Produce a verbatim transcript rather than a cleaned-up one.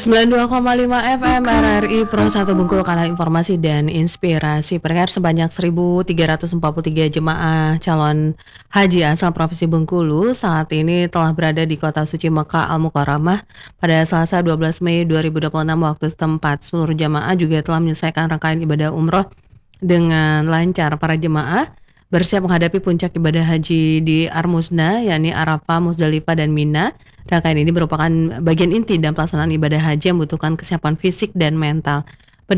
sembilan puluh dua koma lima F M R R I Pro satu Bengkulu, kanal informasi dan inspirasi. Pendengar, sebanyak seribu tiga ratus empat puluh tiga jemaah calon haji asal Provinsi Bengkulu saat ini telah berada di kota suci Mekah Al-Mukarramah pada Selasa dua belas Mei dua ribu dua puluh enam waktu setempat. Seluruh jemaah juga telah menyelesaikan rangkaian ibadah umroh dengan lancar. Para jemaah bersiap menghadapi puncak ibadah haji di Ar-Muzdalifah, yakni Arafah, Muzdalifah, dan Mina. Rangkaian ini merupakan bagian inti dalam pelaksanaan ibadah haji yang membutuhkan kesiapan fisik dan mental.